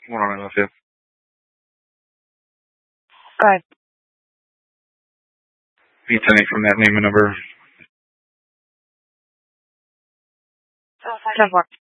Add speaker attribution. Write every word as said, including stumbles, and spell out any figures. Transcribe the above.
Speaker 1: One on L F F.
Speaker 2: Go ahead.
Speaker 1: Can you tell me from that name and number?
Speaker 2: ten four.